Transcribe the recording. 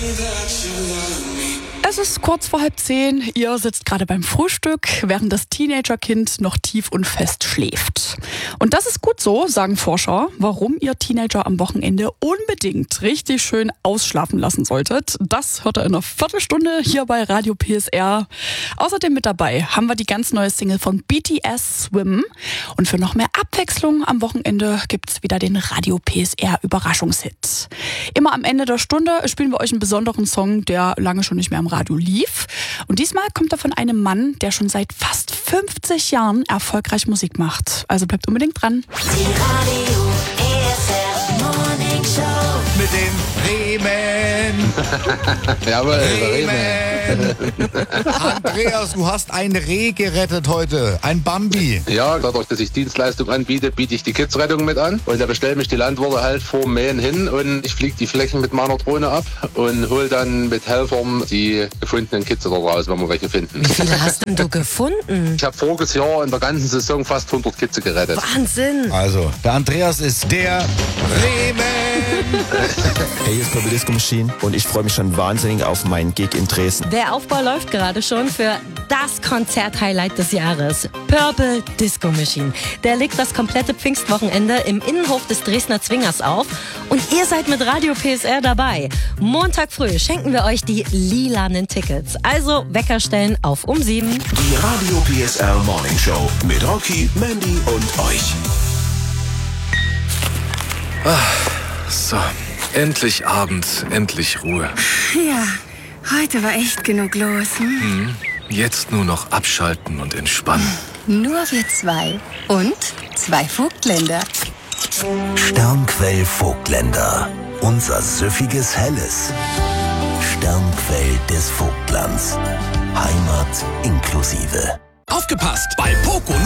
Es ist kurz vor 9:30. Ihr sitzt gerade beim Frühstück, während das Teenagerkind noch tief und fest schläft. Und das ist gut so, sagen Forscher, warum ihr Teenager am Wochenende unbedingt richtig schön ausschlafen lassen solltet. Das hört ihr in einer Viertelstunde hier bei Radio PSR. Außerdem mit dabei haben wir die ganz neue Single von BTS, Swim. Und für noch mehr Abwechslung am Wochenende gibt's wieder den Radio PSR Überraschungshit. Immer am Ende der Stunde spielen wir euch einen besonderen Song, der lange schon nicht mehr am Radio lief. Und diesmal kommt er von einem Mann, der schon seit fast 50 Jahren erfolgreich Musik macht. Also bleibt unbedingt dran. Die Radio PSR Morning Show. Mit dem Bremen. Jawohl, Bremen. Andreas, du hast ein Reh gerettet heute. Ein Bambi. Ja, dadurch, dass ich Dienstleistung anbiete, biete ich die Kidsrettung mit an. Und da bestellen mich die Landwirte halt vorm Mähen hin und ich fliege die Flächen mit meiner Drohne ab und hole dann mit Helfern die gefundenen Kids da raus, wenn wir welche finden. Wie viele hast denn du gefunden? Ich habe voriges Jahr in der ganzen Saison fast 100 Kids gerettet. Wahnsinn! Also, der Andreas ist der Bremen. Hey, hier ist Purple Disco Machine und ich freue mich schon wahnsinnig auf meinen Gig in Dresden. Der Aufbau läuft gerade schon für das Konzert-Highlight des Jahres. Purple Disco Machine. Der legt das komplette Pfingstwochenende im Innenhof des Dresdner Zwingers auf. Und ihr seid mit Radio PSR dabei. Montag früh schenken wir euch die lilanen Tickets. Also Wecker stellen auf um 7. Die Radio PSR Morning Show mit Rocky, Mandy und euch. So, endlich Abend, endlich Ruhe. Ja, heute war echt genug los. Jetzt nur noch abschalten und entspannen. Nur wir zwei. Und 2 Vogtländer. Sternquell Vogtländer. Unser süffiges Helles. Sternquell des Vogtlands. Heimat inklusive. Aufgepasst! Bei Poco